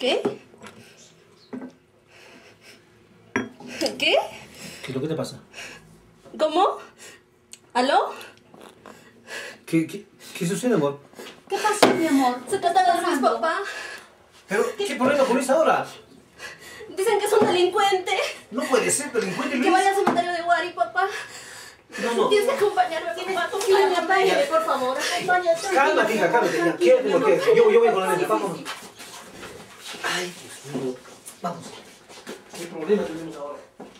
¿Qué? ¿Qué? ¿Qué es lo que te pasa? ¿Cómo? ¿Aló? ¿Qué sucede, amor? ¿Qué pasó, mi amor? Se trata de Luis, papá. ¿Pero qué problema con Luis ahora? Dicen que es un delincuente. No puede ser delincuente, Luis. Que vaya al cementerio de Wari, papá. No. Tienes que acompañarme, papá. Acompáñame, por favor, acompáñame. Cálmate, hija, cálmate. Ya, quédate lo que es. Yo voy con la nena, vamos. Ay, Dios mío. Vamos. ¿Qué problema tenemos ahora?